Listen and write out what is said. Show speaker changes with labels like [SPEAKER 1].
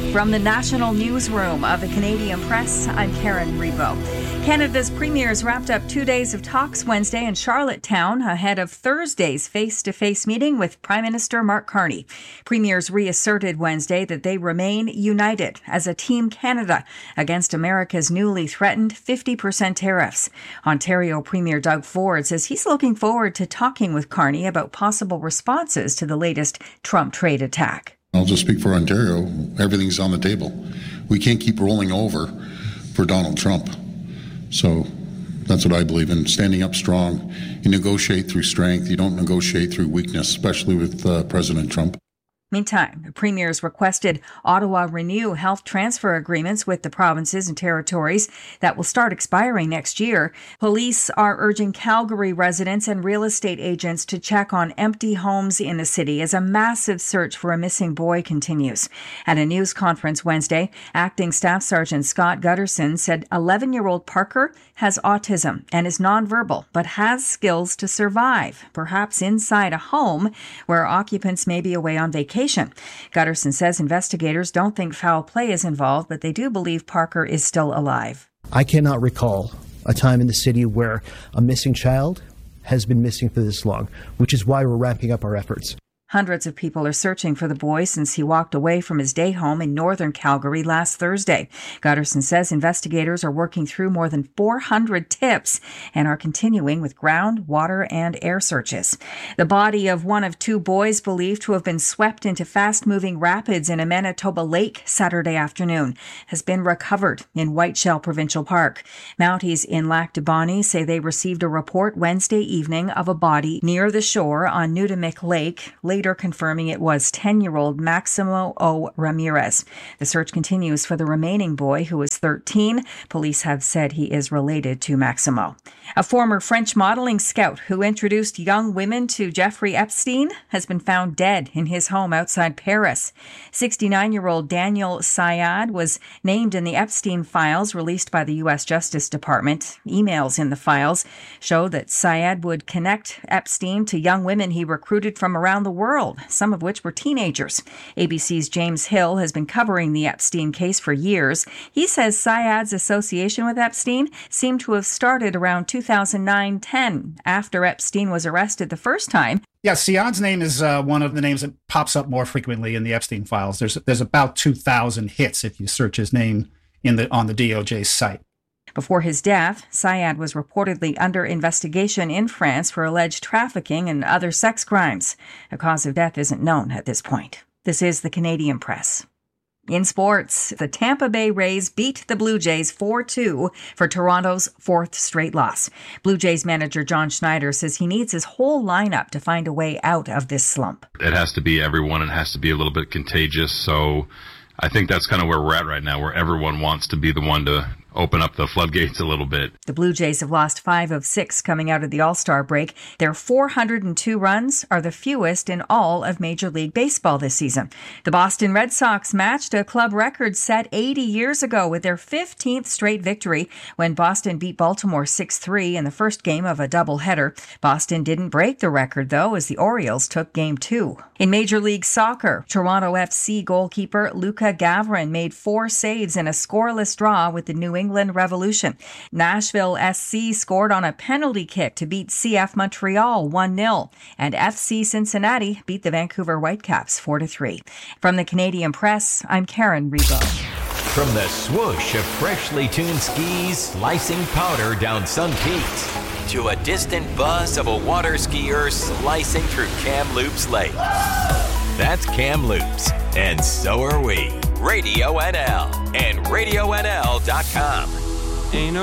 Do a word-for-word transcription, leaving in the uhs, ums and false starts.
[SPEAKER 1] From the national newsroom of the Canadian Press, I'm Karen Rebo. Canada's premiers wrapped up two days of talks Wednesday in Charlottetown ahead of Thursday's face-to-face meeting with Prime Minister Mark Carney. Premiers reasserted Wednesday that they remain united as a Team Canada against America's newly threatened fifty percent tariffs. Ontario Premier Doug Ford says he's looking forward to talking with Carney about possible responses to the latest Trump trade attack.
[SPEAKER 2] I'll just speak for Ontario. Everything's on the table. We can't keep rolling over for Donald Trump. So that's what I believe in, standing up strong. You negotiate through strength. You don't negotiate through weakness, especially with uh, President Trump.
[SPEAKER 1] Meantime, the premiers requested Ottawa renew health transfer agreements with the provinces and territories that will start expiring next year. Police are urging Calgary residents and real estate agents to check on empty homes in the city as a massive search for a missing boy continues. At a news conference Wednesday, Acting Staff Sergeant Scott Gutterson said eleven-year-old Parker has autism and is nonverbal, but has skills to survive, perhaps inside a home where occupants may be away on vacation. Gutterson says investigators don't think foul play is involved, but they do believe Parker is still alive.
[SPEAKER 3] I cannot recall a time in the city where a missing child has been missing for this long, which is why we're ramping up our efforts.
[SPEAKER 1] Hundreds of people are searching for the boy since he walked away from his day home in northern Calgary last Thursday. Gutterson says investigators are working through more than four hundred tips and are continuing with ground, water, and air searches. The body of one of two boys believed to have been swept into fast-moving rapids in a Manitoba lake Saturday afternoon has been recovered in Whiteshell Provincial Park. Mounties in Lac du Bonnet say they received a report Wednesday evening of a body near the shore on Nudimic Lake, later confirming it was ten-year-old Maximo O. Ramirez. The search continues for the remaining boy, who is thirteen. Police have said he is related to Maximo. A former French modeling scout who introduced young women to Jeffrey Epstein has been found dead in his home outside Paris. sixty-nine-year-old Daniel Syed was named in the Epstein files released by the U S Justice Department. Emails in the files show that Syed would connect Epstein to young women he recruited from around the world. World, some of which were teenagers. A B C's James Hill has been covering the Epstein case for years. He says Syed's association with Epstein seemed to have started around two thousand nine ten, after Epstein was arrested the first time.
[SPEAKER 4] Yeah, Syed's name is uh, one of the names that pops up more frequently in the Epstein files. There's there's about two thousand hits if you search his name in the on the D O J's site.
[SPEAKER 1] Before his death, Syed was reportedly under investigation in France for alleged trafficking and other sex crimes. The cause of death isn't known at this point. This is the Canadian Press. In sports, the Tampa Bay Rays beat the Blue Jays four two for Toronto's fourth straight loss. Blue Jays manager John Schneider says he needs his whole lineup to find a way out of this slump.
[SPEAKER 5] It has to be everyone. It has to be a little bit contagious. So I think that's kind of where we're at right now, where everyone wants to be the one to open up the floodgates a little bit.
[SPEAKER 1] The Blue Jays have lost five of six coming out of the All-Star break. Their four hundred two runs are the fewest in all of Major League Baseball this season. The Boston Red Sox matched a club record set eighty years ago with their fifteenth straight victory when Boston beat Baltimore six three in the first game of a doubleheader. Boston didn't break the record, though, as the Orioles took game two. In Major League Soccer, Toronto F C goalkeeper Luka Gavrin made four saves in a scoreless draw with the New England Revolution. Nashville S C scored on a penalty kick to beat C F Montreal one nil, and F C Cincinnati beat the Vancouver Whitecaps four to three. From the Canadian Press, I'm Karen Rebo.
[SPEAKER 6] From the swoosh of freshly tuned skis slicing powder down Sun Peaks to a distant buzz of a water skier slicing through Kamloops Lake. That's Kamloops, and so are we. Radio N L and radio N L dot com.
[SPEAKER 7] Ain't no